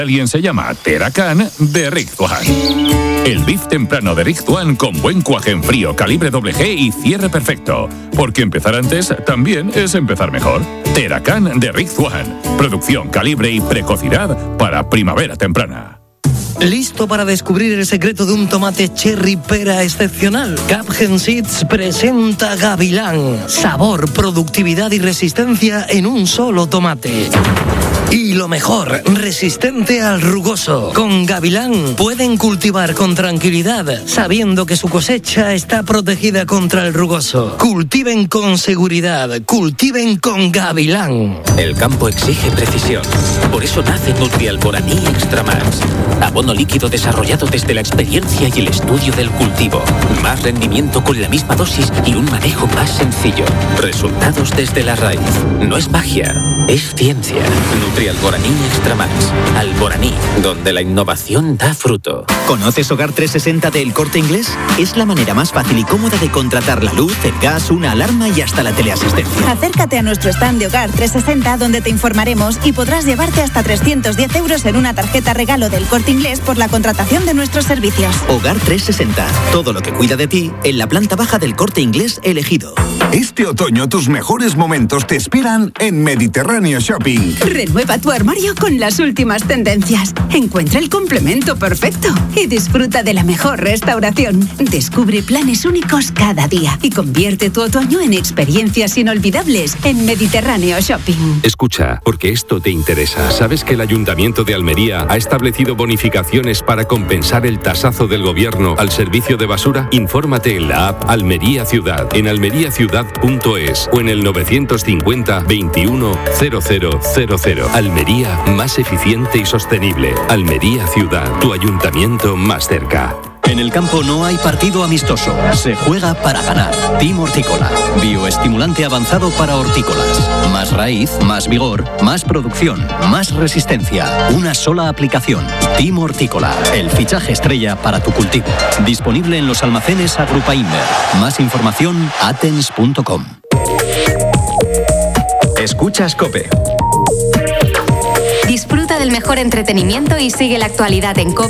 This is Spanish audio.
Alguien se llama Teracan de Rizzuan. El beef temprano de Rizzuan con buen cuaje en frío, calibre G y cierre perfecto. Porque empezar antes también es empezar mejor. Teracan de Rizzuan. Producción, calibre y precocidad para primavera temprana. ¿Listo para descubrir el secreto de un tomate cherry pera excepcional? Capgen Seeds presenta Gavilán. Sabor, productividad y resistencia en un solo tomate. Y lo mejor, resistente al rugoso. Con Gavilán pueden cultivar con tranquilidad, sabiendo que su cosecha está protegida contra el rugoso. Cultiven con seguridad, cultiven con Gavilán. El campo exige precisión. Por eso nace Nutrialboraní Extra Max. Abono líquido desarrollado desde la experiencia y el estudio del cultivo. Más rendimiento con la misma dosis y un manejo más sencillo. Resultados desde la raíz. No es magia, es ciencia. Nutrialboraní Extra Max. Alboraní, donde la innovación da fruto. ¿Conoces Hogar 360 de El Corte Inglés? Es la manera más fácil y cómoda de contratar la luz, el gas, una alarma y hasta la teleasistencia. Acércate a nuestro stand de Hogar 360 donde te informaremos y podrás llevarte hasta 310 euros en una tarjeta regalo del Corte Inglés por la contratación de nuestros servicios. Hogar 360. Todo lo que cuida de ti en la planta baja del Corte Inglés elegido. Este otoño tus mejores momentos te esperan en Mediterráneo Shopping. Renueva tu armario con las últimas tendencias. Encuentra el complemento perfecto y disfruta de la mejor restauración. Descubre planes únicos cada día y convierte tu otoño en experiencias inolvidables en Mediterráneo Shopping. Escucha, porque esto te interesa. ¿Sabes que el Ayuntamiento de Almería ha establecido bonificaciones para compensar el tasazo del gobierno al servicio de basura? Infórmate en la app Almería Ciudad, en almeriaciudad.es o en el 950 21 0000. Almería, más eficiente y sostenible. Almería Ciudad, tu ayuntamiento más cerca. En el campo no hay partido amistoso, se juega para ganar. Team Hortícola, bioestimulante avanzado para hortícolas. Más raíz, más vigor, más producción, más resistencia. Una sola aplicación. Team Hortícola, el fichaje estrella para tu cultivo. Disponible en los almacenes Agrupaimer. Más información, atens.com. Escuchas COPE. Disfruta del mejor entretenimiento y sigue la actualidad en COPE